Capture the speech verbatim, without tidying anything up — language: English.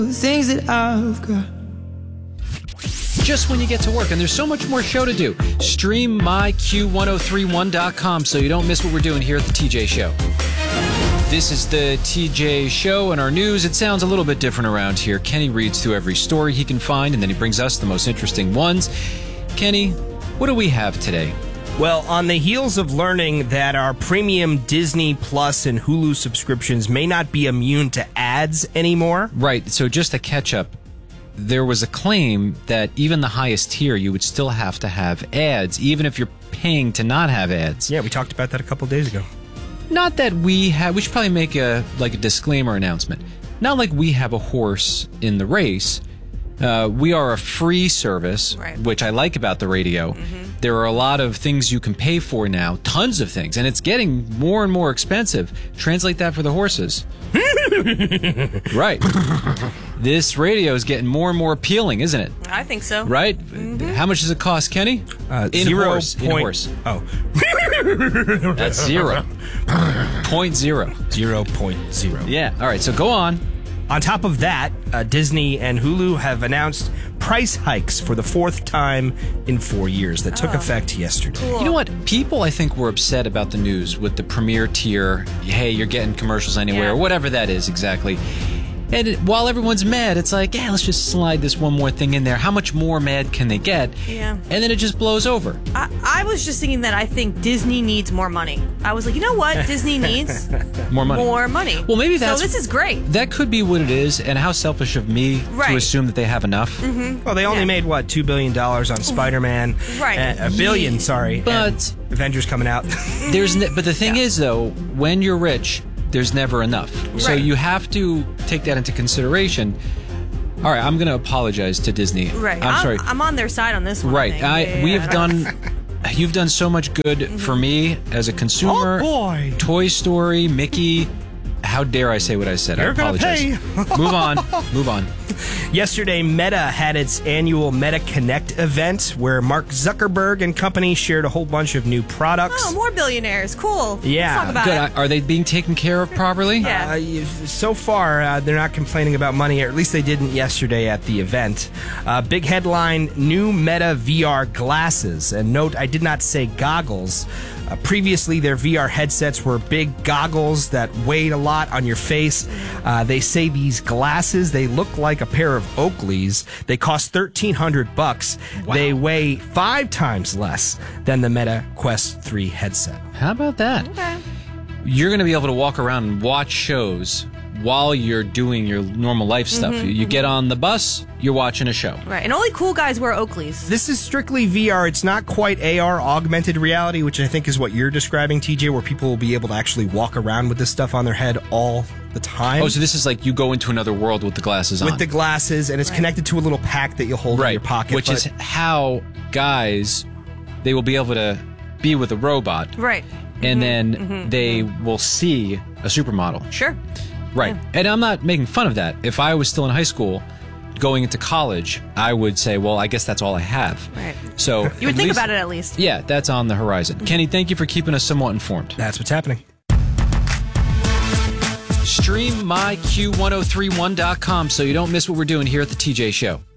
things that I've got. Just when you get to work, and there's so much more show to do. Stream my Q ten thirty-one dot com so you don't miss what we're doing here at the T J Show. This is the T J Show, and our news, it sounds a little bit different around here. Kenny reads through every story he can find, and then he brings us the most interesting ones. Kenny, what do we have today? Well, on the heels of learning that our premium Disney Plus and Hulu subscriptions may not be immune to ads anymore. Right, so just a catch-up. There was a claim that even the highest tier, you would still have to have ads, even if you're paying to not have ads. Yeah, we talked about that a couple days ago. Not that we have... We should probably make a like a disclaimer announcement. Not like we have a horse in the race. Uh, we are a free service, right, which I like about the radio. Mm-hmm. There are a lot of things you can pay for now, tons of things, and it's getting more and more expensive. Translate that for the horses. Right. This radio is getting more and more appealing, isn't it? I think so. Right? Mm-hmm. How much does it cost, Kenny? Uh, in zero horse. Point, in horse. Oh. That's zero. Point zero. Zero point zero. Yeah. All right, so go on. On top of that, uh, Disney and Hulu have announced price hikes for the fourth time in four years that took oh. effect yesterday. Cool. You know what? People, I think, were upset about the news with the premier tier. Hey, you're getting commercials anywhere, yeah. or whatever that is exactly. And it, while everyone's mad, it's like, yeah, let's just slide this one more thing in there. How much more mad can they get? Yeah. And then it just blows over. I, I was just thinking that I think Disney needs more money. I was like, you know what? Disney needs more money. More money. Well, maybe that's... So this is great. That could be what it is, and how selfish of me right. to assume that they have enough. Mm-hmm. Well, they only yeah. made, what, two billion dollars on Spider-Man? Right. Uh, a billion, yeah. sorry. But... Avengers coming out. There's, ne- But the thing yeah. is, though, when you're rich... there's never enough. Right. So you have to take that into consideration. All right, I'm going to apologize to Disney. Right. I'm, I'm sorry. I'm on their side on this one. Right. I, I, yeah, we yeah, have yeah. done... You've done so much good mm-hmm. for me as a consumer. Oh, boy. Toy Story, Mickey... How dare I say what I said? You're I apologize. Gonna pay. Move on. Move on. Yesterday, Meta had its annual Meta Connect event where Mark Zuckerberg and company shared a whole bunch of new products. Oh, more billionaires. Cool. Yeah. Let's talk about Good. it. Are they being taken care of properly? Yeah. Uh, so far, uh, they're not complaining about money, or at least they didn't yesterday at the event. Uh, big headline, new Meta V R glasses. And note, I did not say goggles. Uh, previously, their V R headsets were big goggles that weighed a lot on your face. Uh, they say these glasses, they look like a pair of Oakleys. They cost thirteen hundred bucks. Wow. They weigh five times less than the Meta Quest three headset. How about that? Okay. You're going to be able to walk around and watch shows while you're doing your normal life stuff. Mm-hmm, you mm-hmm. get on the bus, you're watching a show. Right. And only cool guys wear Oakleys. This is strictly V R. It's not quite A R, augmented reality, which I think is what you're describing, T J, where people will be able to actually walk around with this stuff on their head all the time. Oh, so this is like you go into another world with the glasses on. With the glasses, and it's Right. connected to a little pack that you'll hold right. in your pocket. Which but- is how guys, they will be able to be with a robot. Right. And Mm-hmm. then mm-hmm. they will see a supermodel. Sure. Right. Yeah. And I'm not making fun of that. If I was still in high school, going into college, I would say, well, I guess that's all I have. Right. So You at would think least- about it at least. Yeah, that's on the horizon. Kenny, thank you for keeping us somewhat informed. That's what's happening. Stream my Q ten thirty-one dot com so you don't miss what we're doing here at the T J Show.